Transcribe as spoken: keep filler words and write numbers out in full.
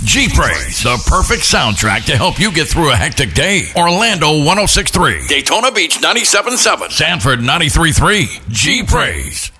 G-Praise, the perfect soundtrack to help you get through a hectic day. Orlando one oh six point three, Daytona Beach ninety-seven point seven, Sanford ninety-three point three. G-Praise.